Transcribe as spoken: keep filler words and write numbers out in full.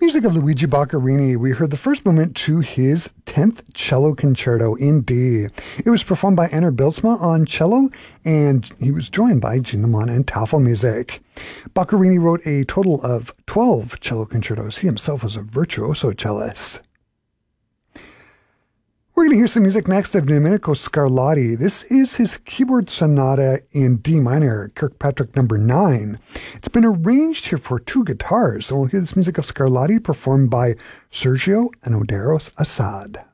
music of Luigi Boccherini, we heard the first movement to his tenth Cello Concerto in D. It was performed by Einar Bilsma on cello, and he was joined by Gene Lamont and Tafelmusik. Boccherini wrote a total of twelve cello concertos. He himself was a virtuoso cellist. We're going to hear some music next of Domenico Scarlatti. This is his keyboard sonata in D minor, Kirkpatrick number nine. It's been arranged here for two guitars, so we'll hear this music of Scarlatti performed by Sergio Anodaros Assad.